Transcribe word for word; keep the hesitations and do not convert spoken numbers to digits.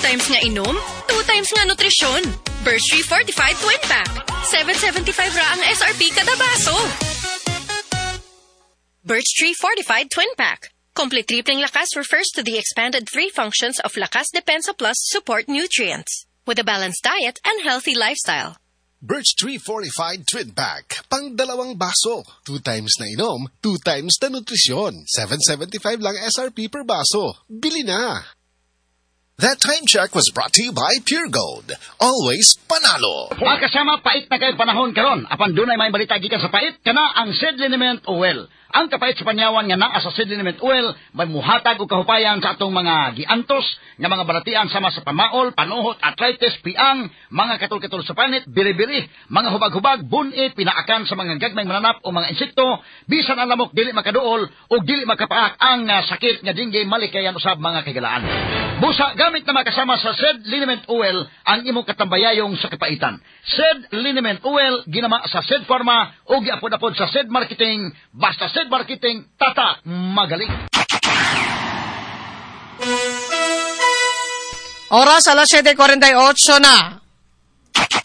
times nga inom, two times nga nutrisyon. Birch Tree Fortified Twin Pack. seven seventy-five ra ang S R P kada baso. Birch Tree Fortified Twin Pack. Complete tripling lakas refers to the expanded three functions of Lakas Depensa Plus support nutrients. With a balanced diet and healthy lifestyle. Birch Tree Fortified Twin Pack. Pang dalawang baso. Two times na inom, two times na nutrisyon. seven seventy-five lang S R P per baso. Bili na! That time check was brought to you by Pure Gold. Always panalo. Mga kasama, pait na kayo panahon karon. Apan dunay may balita gikan sa pait, kana ang Seed Liniment Oil. Ang kapait sa panyawan nga naa sa Seed Liniment Oil, may muhatag o kahupayan sa atong mga giantos, nga mga balatian sama sa pamaol, panuhot, arthritis, piang, mga katul-katul sa panit, biri-biri, mga hubag-hubag, bunit, pinaakan sa mga gagmay mananap o mga insekto, bisan ang lamok dili makaduol o dili makapaak ang uh, sakit nga dinggay malikayan usab mga kagalaan. Busa, gamit na makasama sa Seed Liniment Oil ang imong katambayayong sa kapaitan. Seed Liniment Oil, ginama sa Seed Pharma o giapod-apod sa Seed Marketing, basta Seed Marketing, tata, magaling. Oras alas siyete forty-eight na.